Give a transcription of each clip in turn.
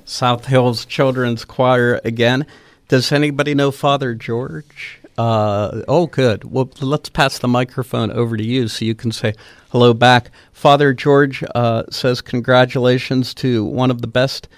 South Hills Children's Choir again. Does anybody know Father George? Good. Well, let's pass the microphone over to you so you can say hello back. Father George says congratulations to one of the best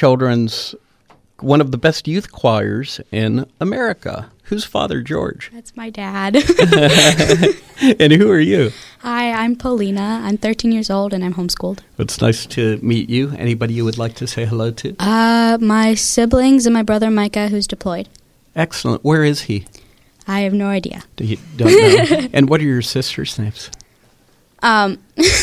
youth choirs in America. Who's Father George? That's my dad. And who are you? Hi, I'm Paulina. I'm 13 years old and I'm homeschooled. It's nice to meet you. Anybody you would like to say hello to? My siblings and my brother Micah, who's deployed. Excellent. Where is he? I have no idea. You don't know. And what are your sisters' names? Are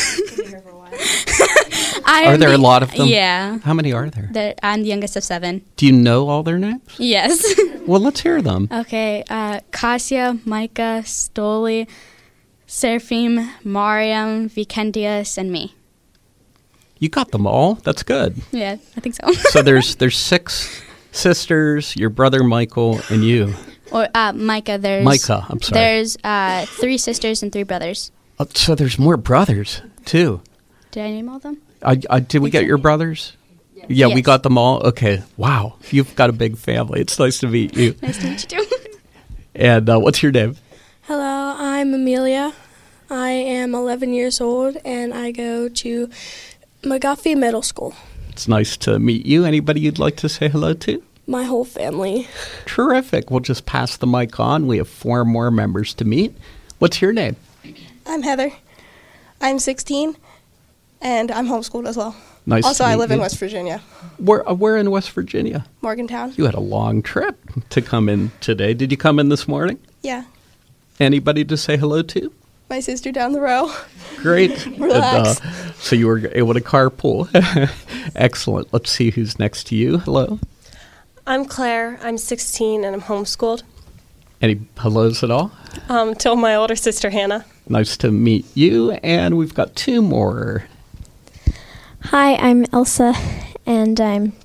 there a lot of them? Yeah. How many are there? I'm the youngest of 7. Do you know all their names? Yes. Well, let's hear them. Okay. Kasia, Micah, Stoli, Seraphim, Mariam, Vikendius, and me. You got them all. That's good. Yeah, I think so. So there's 6 sisters, your brother Michael, and you. Or Micah, I'm sorry. There's 3 sisters and 3 brothers. Oh, so there's more brothers, too. Did I name all of them? Did we get your brothers? Yeah, yes. We got them all? Okay. Wow. You've got a big family. It's nice to meet you. Nice to meet you, too. And what's your name? Hello, I'm Amelia. I am 11 years old, and I go to McGuffey Middle School. It's nice to meet you. Anybody you'd like to say hello to? My whole family. Terrific. We'll just pass the mic on. We have 4 more members to meet. What's your name? I'm Heather. I'm 16, and I'm homeschooled as well. Nice. Also, I live in West Virginia. Where in West Virginia? Morgantown. You had a long trip to come in today. Did you come in this morning? Yeah. Anybody to say hello to? My sister down the row. Great. Relax. So you were able to carpool. Excellent. Let's see who's next to you. Hello. I'm Claire. I'm 16 and I'm homeschooled. Any hellos at all? To my older sister, Hannah. Nice to meet you. And we've got 2 more. Hi, I'm Elsa, and I'm